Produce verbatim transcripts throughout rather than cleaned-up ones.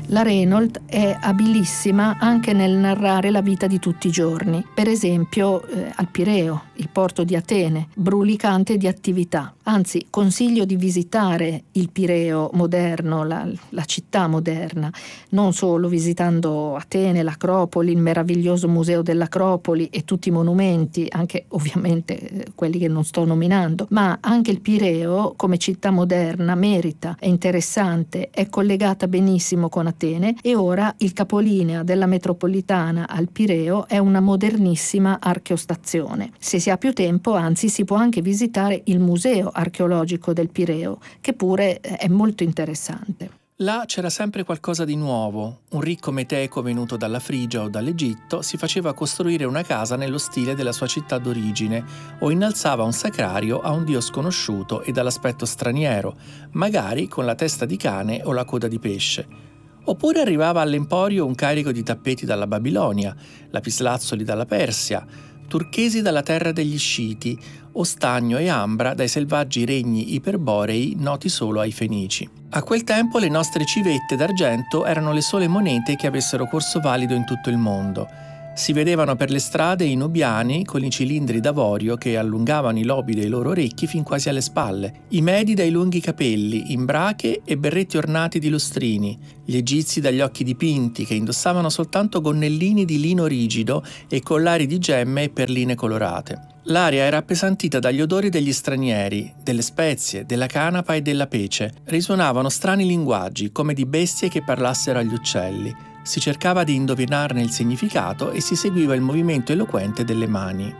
La Reynolds è abilissima anche nel narrare la vita di tutti i giorni, per esempio eh, al Pireo, il porto di Atene, brulicante di attività. Anzi, consiglio di visitare il Pireo moderno, la, la città moderna, non solo visitando Atene, l'Acropoli, il meraviglioso museo dell'Acropoli e tutti i monumenti, anche ovviamente eh, quelli che non sto nominando, ma anche il Pireo come città moderna merita, è interessante, è collegata benissimo con Atene e ora il capolinea della metropolitana al Pireo è una modernissima archeostazione. Se si ha più tempo, anzi, si può anche visitare il museo archeologico del Pireo, che pure è molto interessante. Là c'era sempre qualcosa di nuovo. Un ricco meteco venuto dalla Frigia o dall'Egitto si faceva costruire una casa nello stile della sua città d'origine o innalzava un sacrario a un dio sconosciuto e dall'aspetto straniero, magari con la testa di cane o la coda di pesce. Oppure arrivava all'emporio un carico di tappeti dalla Babilonia, lapislazzuli dalla Persia, turchesi dalla terra degli Sciti o stagno e ambra dai selvaggi regni iperborei noti solo ai Fenici. A quel tempo le nostre civette d'argento erano le sole monete che avessero corso valido in tutto il mondo. Si vedevano per le strade i nubiani con i cilindri d'avorio che allungavano i lobi dei loro orecchi fin quasi alle spalle, i medi dai lunghi capelli, in brache e berretti ornati di lustrini, gli egizi dagli occhi dipinti che indossavano soltanto gonnellini di lino rigido e collari di gemme e perline colorate. L'aria era appesantita dagli odori degli stranieri, delle spezie, della canapa e della pece. Risuonavano strani linguaggi, come di bestie che parlassero agli uccelli. Si cercava di indovinarne il significato e si seguiva il movimento eloquente delle mani.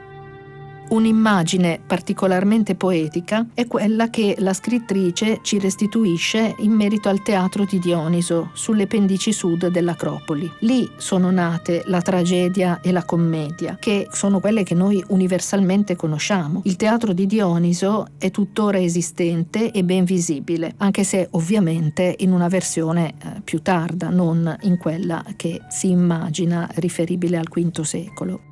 Un'immagine particolarmente poetica è quella che la scrittrice ci restituisce in merito al teatro di Dioniso, sulle pendici sud dell'Acropoli. Lì sono nate la tragedia e la commedia, che sono quelle che noi universalmente conosciamo. Il teatro di Dioniso è tuttora esistente e ben visibile, anche se ovviamente in una versione eh, più tarda, non in quella che si immagina riferibile al quinto secolo.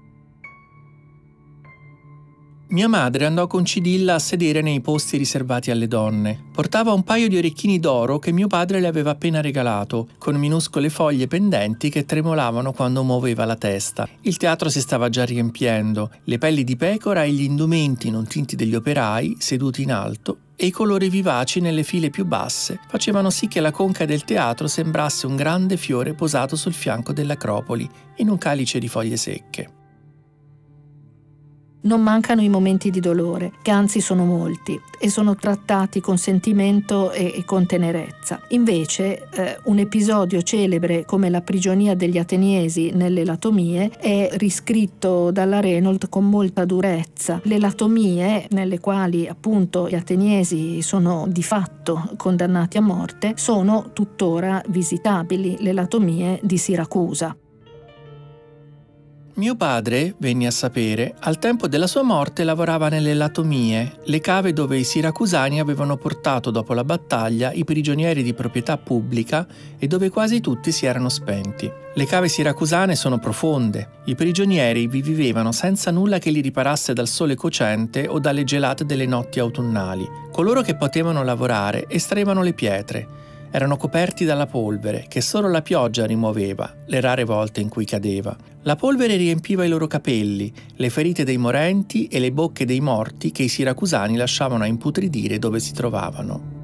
Mia madre andò con Cidilla a sedere nei posti riservati alle donne. Portava un paio di orecchini d'oro che mio padre le aveva appena regalato, con minuscole foglie pendenti che tremolavano quando muoveva la testa. Il teatro si stava già riempiendo, le pelli di pecora e gli indumenti non tinti degli operai, seduti in alto, e i colori vivaci nelle file più basse facevano sì che la conca del teatro sembrasse un grande fiore posato sul fianco dell'Acropoli, in un calice di foglie secche. Non mancano i momenti di dolore, che anzi sono molti, e sono trattati con sentimento e, e con tenerezza. Invece, eh, un episodio celebre come la prigionia degli ateniesi nelle latomie è riscritto dalla Reynolds con molta durezza. Le latomie, nelle quali appunto gli ateniesi sono di fatto condannati a morte, sono tuttora visitabili, le latomie di Siracusa. Mio padre, venni a sapere, al tempo della sua morte lavorava nelle latomie, le cave dove i siracusani avevano portato dopo la battaglia i prigionieri di proprietà pubblica e dove quasi tutti si erano spenti. Le cave siracusane sono profonde, i prigionieri vi vivevano senza nulla che li riparasse dal sole cocente o dalle gelate delle notti autunnali. Coloro che potevano lavorare estraevano le pietre. Erano coperti dalla polvere, che solo la pioggia rimuoveva, le rare volte in cui cadeva. La polvere riempiva i loro capelli, le ferite dei morenti e le bocche dei morti che i siracusani lasciavano a imputridire dove si trovavano.